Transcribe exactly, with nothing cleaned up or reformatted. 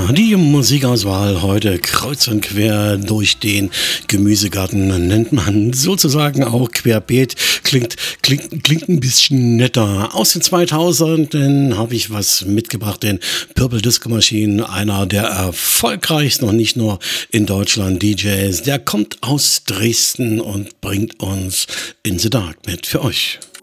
Ja, die Musikauswahl heute kreuz und quer durch den Gemüsegarten nennt man sozusagen auch querbeet. Klingt, klingt, klingt ein bisschen netter. Aus den zweitausenden habe ich was mitgebracht, den Purple Disco Machine, einer der erfolgreichsten und nicht nur in Deutschland D Js. Der kommt aus Dresden und bringt uns In the Dark mit für euch.